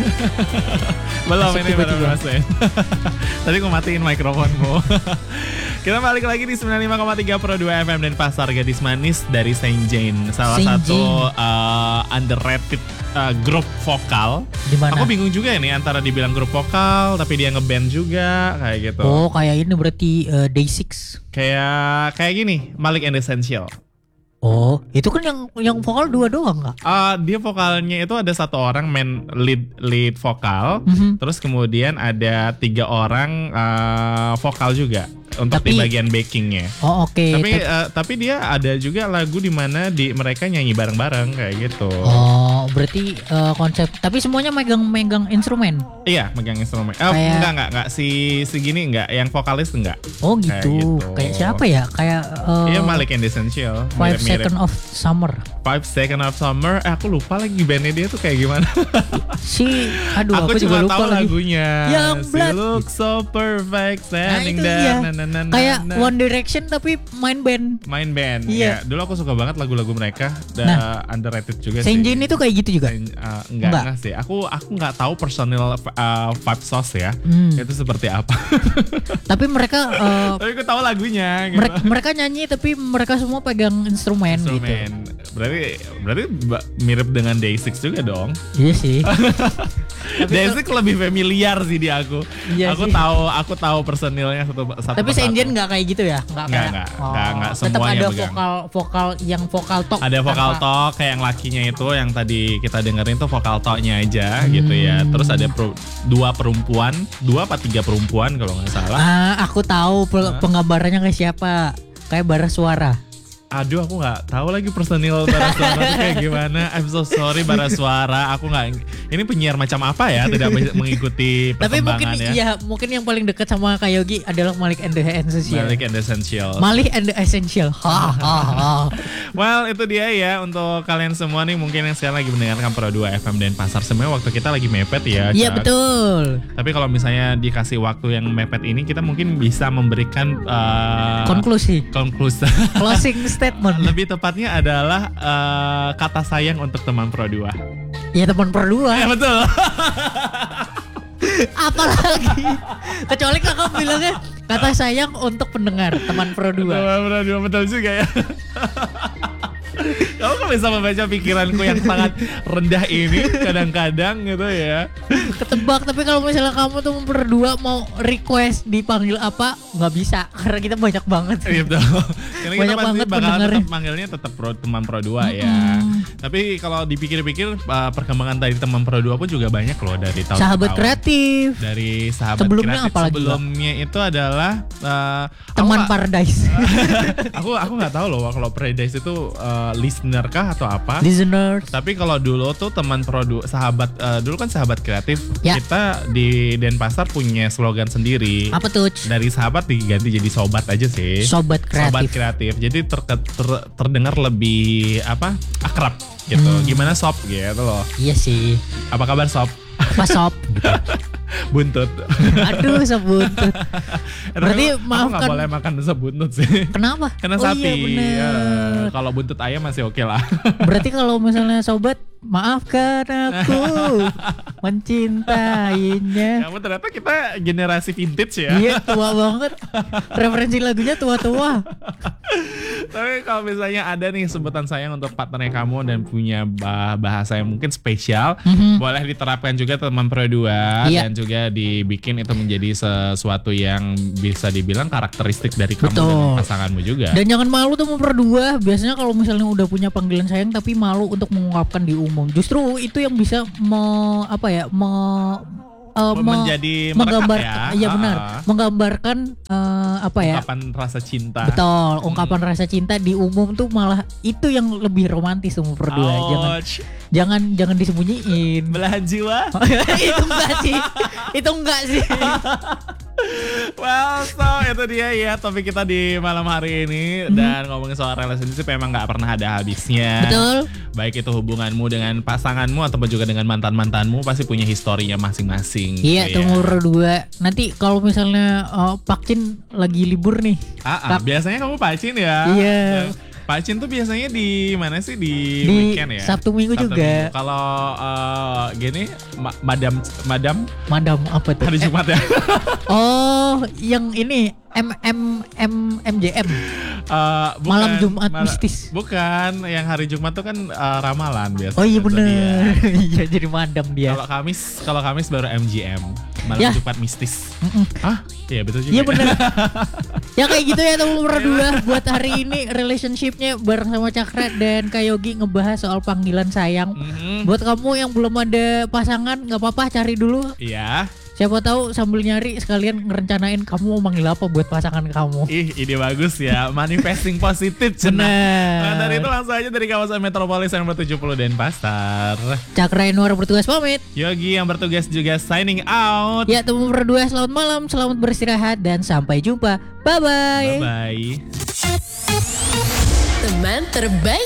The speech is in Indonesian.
Belum Masuk ini baru tiba-tiba. masukin. Tadi aku matiin mikrofonmu. Kita balik lagi di 95,3 Pro 2 FM dan Pasar Gadis Manis dari Saint Jane. Salah Saint satu Jane. underrated grup vokal. Di mana? Aku bingung juga nih antara dibilang grup vokal tapi dia ngeband juga kayak gitu. Oh, kayak ini berarti Day6. Kayak gini, Malik and Essential. Oh, itu kan yang vokal 2 doang nggak? Dia vokalnya itu ada 1 orang main lead vokal, terus kemudian ada 3 orang vokal juga untuk di Tapi- bagian backingnya. Oh, oke. Tapi dia ada juga lagu di mana mereka nyanyi bareng-bareng kayak gitu. Oh, berarti konsep. Tapi semuanya megang instrumen. Iya, megang instrumen. Kayak- Enggak si gini enggak, yang vokalis enggak. Oh Kayak gitu. gitu. Kayak siapa ya? Kayak Iya, Malik and Essential. 5 Mirip-mirip. Second of Summer. 5 Second of Summer. Aku lupa lagi bandnya dia tuh kayak gimana. Aduh, aku juga cuma lupa tahu lagi. lagunya. Yang She Blood. looks so perfect standing itu there. iya. Na, na, na, na, Kayak na. One Direction tapi main band. Main band. Iya. Ya, dulu aku suka banget lagu-lagu mereka. Dan Nah, underrated juga Saint sih. Jane itu kayak gitu juga. Enggak sih. Aku nggak tahu personil Five Sauce ya. Itu seperti apa. Tapi mereka Tapi aku tahu lagunya. Gitu. mereka nyanyi tapi mereka semua pegang instrumen gitu. Instrumen. Berarti mirip dengan Day6 juga dong. Iya sih. Day6 lebih familiar sih di aku. Iya aku sih. aku tahu personilnya satu Tapi Saint Jane nggak kayak gitu ya? Nggak, kayak. nggak Tetap semuanya ada pegang. vokal yang vokal talk. Ada vokal tanpa- talk kayak yang lakinya itu yang tadi kita dengerin tuh vokal talknya aja gitu ya. Terus ada 2 perempuan, 2 apa 3 perempuan kalau nggak salah. Aku tahu penggambarannya kayak siapa? Kayak bara suara. Aduh, aku nggak tahu lagi personil Bara Suara itu kayak gimana. I'm so sorry Bara Suara. Aku nggak. Ini penyiar macam apa ya? Tidak mengikuti Tapi mungkin perkembangannya. ya mungkin yang paling dekat sama Kak Yogi adalah Malik and the Essential. Malik and Essential. Malik and the Essential. Well, itu dia ya untuk kalian semua nih mungkin yang sekarang lagi mendengarkan Pro 2 FM dan Pasar. Sebenarnya waktu kita lagi mepet ya. Iya Cak. betul. Tapi kalau misalnya dikasih waktu yang mepet ini, kita mungkin bisa memberikan Konklusi. Closing statement. Lebih tepatnya adalah kata sayang untuk teman Pro 2. Ya teman berdua. Ya betul. Apalagi. Kecuali kakak bilangnya kata sayang untuk pendengar teman Pro 2. Teman Pro 2 betul juga ya. Kamu kan bisa membaca pikiranku yang sangat rendah ini kadang-kadang gitu ya. Ketebak, tapi kalau misalnya kamu tuh berdua mau request dipanggil apa, nggak bisa karena kita banyak banget. Iya betul. Karena kita Banyak pasti banget bakal pendengarnya. tetap manggilnya tetap teman Pro 2 ya. Tapi kalau dipikir-pikir perkembangan dari teman Pro 2 pun juga banyak loh dari tahun ke Sahabat tahun. kreatif. Dari sahabat Sebelumnya kreatif. apa lagi, Sebelumnya itu adalah Teman Paradise. aku nggak tahu loh kalau Paradise itu listener kah atau apa. Listeners. Tapi kalau dulu tuh teman Pro 2 sahabat dulu kan sahabat kreatif. Ya. Kita di Denpasar punya slogan sendiri. Apa tuh? Dari sahabat diganti jadi sobat aja sih. Sobat Sobat kreatif. kreatif. Jadi terdengar lebih akrab gitu. Gimana sob gitu loh. Iya sih. Apa kabar sob? Apa sob? Gitu. Buntut. Aduh, sob buntut. Berarti Aku maafkan. nggak boleh makan sop buntut sih. Kenapa? Karena Oh sapi. iya bener. Ya, kalau buntut ayam masih oke lah. Berarti kalau misalnya sobat, maafkan aku mencintainya. Kamu ternyata kita generasi vintage ya. Iya, tua banget. Referensi lagunya tua-tua. Tapi kalau misalnya ada nih sebutan sayang untuk partnernya kamu dan punya bahasa yang mungkin spesial, boleh diterapkan juga teman Pro 2 Iya. dan juga dibikin itu menjadi sesuatu yang bisa dibilang karakteristik dari kamu Betul. dan pasanganmu juga. Dan jangan malu tuh berdua. Biasanya kalau misalnya udah punya panggilan sayang tapi malu untuk mengungkapkan di umum. Justru itu yang bisa menjadi menggambar, merekat ya. iya benar, menggambarkan Ungkapan rasa cinta. betul, ungkapan rasa cinta di umum tuh malah itu yang lebih romantis tuh berdua. Ouch. Jangan disembunyiin. Belahan jiwa. Itu enggak sih. Well, so itu dia ya topik kita di malam hari ini. Dan ngomongin soal relationship memang gak pernah ada habisnya. Betul. Baik itu hubunganmu dengan pasanganmu ataupun juga dengan mantan-mantanmu pasti punya historinya masing-masing. Iya, gitu tuh berdua. Nanti kalau misalnya Pak Cin lagi libur nih. Biasanya kamu pacin ya. Iya. Pak Cin tuh biasanya di mana sih, di Di weekend ya? Sabtu Minggu juga. Kalau gini Madam Madam apa tuh? hari Jumat ya. Oh, yang ini MJM. Bukan, Malam Jumat mistis. Bukan, yang hari Jumat tuh kan ramalan biasa. Oh iya bener. Iya jadi madam dia. Kalau Kamis baru MGM. Malam Ya. Jumat mistis. Mm-mm. Hah? Iya betul juga. Iya bener. Ya kayak gitu ya teman berdua. Buat hari ini relationshipnya bareng sama Cakra dan Kak Yogi ngebahas soal panggilan sayang. Mhm. Buat kamu yang belum ada pasangan nggak apa-apa, cari dulu. Iya. Siapa tahu sambil nyari sekalian ngerencanain kamu mau manggil apa buat pasangan kamu. Ih, ide bagus ya. Manifesting positif. Cenah. Nah, dari itu langsung aja dari kawasan Metropolis yang 70 Denpasar. Cakra Enwar bertugas pamit. Yogi yang bertugas juga signing out. Ya teman berdua, selamat malam, selamat beristirahat dan sampai jumpa. Bye bye. Bye bye. Teman terbaik.